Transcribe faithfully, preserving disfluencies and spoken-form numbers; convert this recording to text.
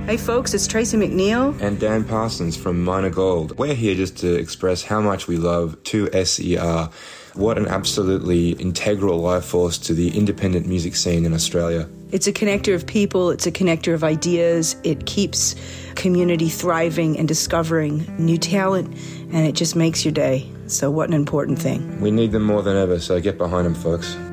Hey folks, it's Tracy McNeil. And Dan Parsons from Minor Gold. We're here just to express how much we love two S E R. What an absolutely integral life force to the independent music scene in Australia. It's a connector of people, it's a connector of ideas, it keeps community thriving and discovering new talent, and it just makes your day. So what an important thing. We need them more than ever, so get behind them, folks.